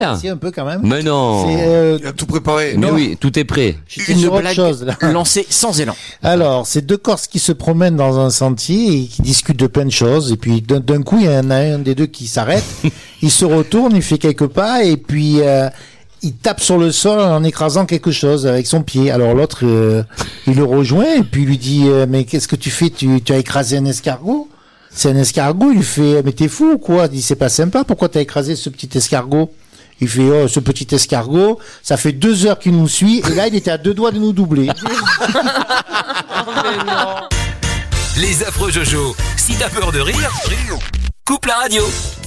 Si, un peu quand même. Mais non. Il a tout préparé. Mais oui, tout est prêt. J'étais sur autre chose, là. lancée sans élan. Alors, c'est deux Corses qui se promènent dans un sentier et qui discutent de plein de choses. Et puis, d'un coup, il y en a un des deux qui s'arrête. Il se retourne, il fait quelques pas et puis il tape sur le sol en écrasant quelque chose avec son pied. Alors l'autre, il le rejoint et puis il lui dit mais qu'est-ce que tu fais? Tu as écrasé un escargot? C'est un escargot. Il lui fait mais t'es fou ou quoi? Il dit c'est pas sympa. Pourquoi t'as écrasé ce petit escargot? Il fait oh ce petit escargot, ça fait 2 heures qu'il nous suit et là il était à 2 doigts de nous doubler. Les affreux Jojo. Si t'as peur de rire, coupe la radio.